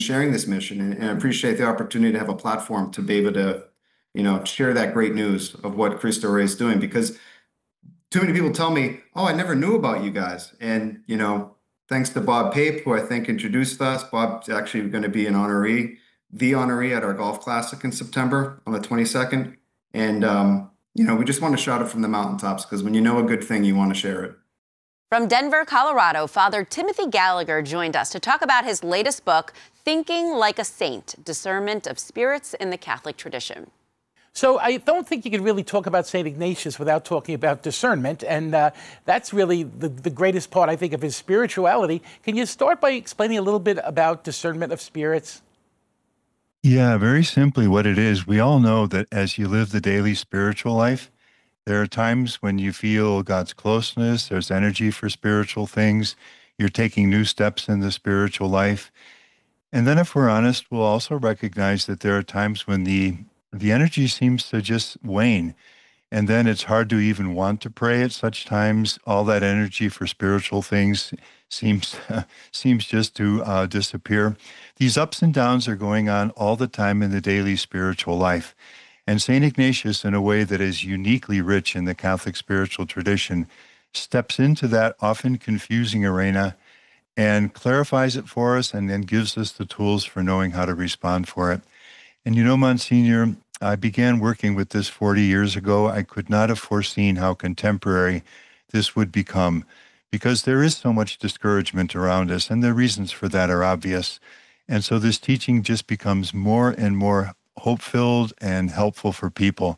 sharing this mission, and I appreciate the opportunity to have a platform to be able to, share that great news of what Cristo Rey is doing. Because too many people tell me, "Oh, I never knew about you guys," and thanks to Bob Pape, who I think introduced us. Bob's actually going to be the honoree at our golf classic in September on the 22nd, and we just want to shout it from the mountaintops because when you know a good thing, you want to share it. From Denver, Colorado, Father Timothy Gallagher joined us to talk about his latest book, Thinking Like a Saint: Discernment of Spirits in the Catholic Tradition. So I don't think you can really talk about St. Ignatius without talking about discernment, and that's really the greatest part, I think, of his spirituality. Can you start by explaining a little bit about discernment of spirits? Yeah, very simply what it is. We all know that as you live the daily spiritual life, there are times when you feel God's closeness, there's energy for spiritual things, you're taking new steps in the spiritual life. And then if we're honest, we'll also recognize that there are times when the energy seems to just wane. And then it's hard to even want to pray at such times. All that energy for spiritual things seems seems just to disappear. These ups and downs are going on all the time in the daily spiritual life. And St. Ignatius, in a way that is uniquely rich in the Catholic spiritual tradition, steps into that often confusing arena and clarifies it for us and then gives us the tools for knowing how to respond for it. And Monsignor, I began working with this 40 years ago. I could not have foreseen how contemporary this would become because there is so much discouragement around us, and the reasons for that are obvious. And so this teaching just becomes more and more hope-filled and helpful for people.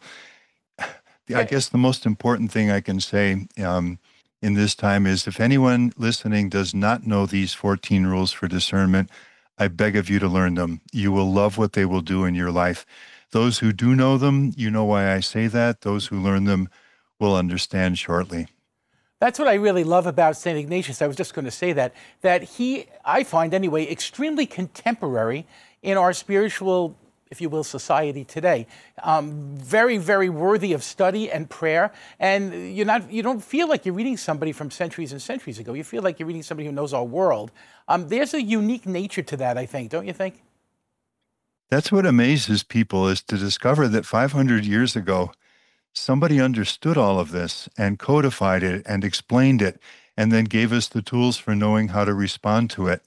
I guess the most important thing I can say in this time is if anyone listening does not know these 14 rules for discernment, I beg of you to learn them. You will love what they will do in your life. Those who do know them, you know why I say that. Those who learn them will understand shortly. That's what I really love about St. Ignatius. I was just going to say that he, I find anyway, extremely contemporary in our spiritual, if you will, society today. Very, very worthy of study and prayer. And you don't feel like you're reading somebody from centuries and centuries ago. You feel like you're reading somebody who knows our world. There's a unique nature to that, I think, don't you think? That's what amazes people, is to discover that 500 years ago, somebody understood all of this and codified it and explained it and then gave us the tools for knowing how to respond to it.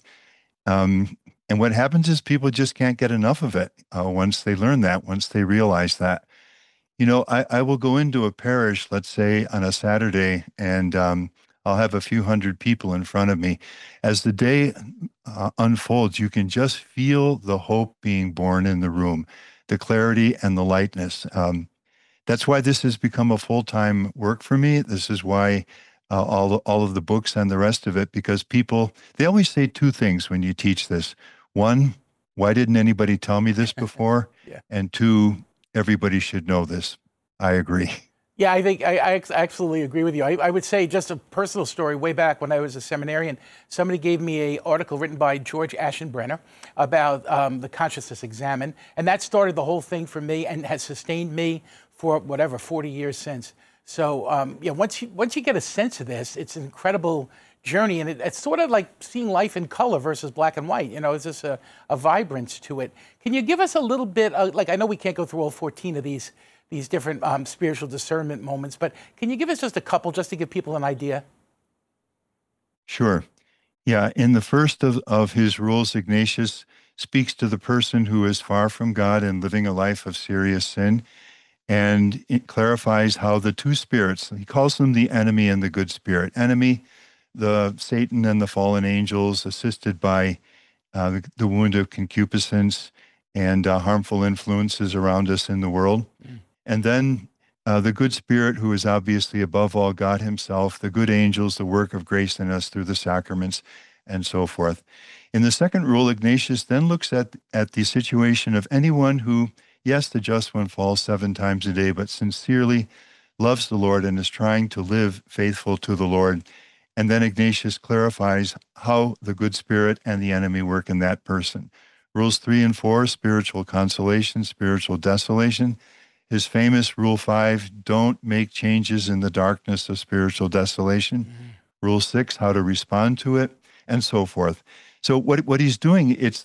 And what happens is people just can't get enough of it once they learn that, once they realize that. I will go into a parish, let's say on a Saturday, and I'll have a few hundred people in front of me. As the day unfolds, you can just feel the hope being born in the room, the clarity and the lightness. That's why this has become a full-time work for me. This is why all of the books and the rest of it, because people, they always say two things when you teach this. One, why didn't anybody tell me this before? Yeah. And two, everybody should know this. I agree. Yeah, I think I absolutely agree with you. I would say just a personal story. Way back when I was a seminarian, somebody gave me an article written by George Aschenbrenner about the Consciousness Examined, and that started the whole thing for me and has sustained me for 40 years since. So once you get a sense of this, it's an incredible journey, and it's sort of like seeing life in color versus black and white. It's just a vibrance to it. Can you give us a little bit? I know we can't go through all 14 of these different spiritual discernment moments, but can you give us just a couple just to give people an idea? Sure. Yeah, in the first of his rules, Ignatius speaks to the person who is far from God and living a life of serious sin, and it clarifies how the two spirits, he calls them the enemy and the good spirit. Enemy, the Satan and the fallen angels, assisted by the wound of concupiscence and harmful influences around us in the world. And then the good spirit, who is obviously above all God himself, the good angels, the work of grace in us through the sacraments, and so forth. In the second rule, Ignatius then looks at the situation of anyone who, yes, the just one falls 7 times a day, but sincerely loves the Lord and is trying to live faithful to the Lord. And then Ignatius clarifies how the good spirit and the enemy work in that person. Rules 3 and 4, spiritual consolation, spiritual desolation. His famous Rule 5, don't make changes in the darkness of spiritual desolation. Rule 6, how to respond to it, and so forth. So what he's doing, it's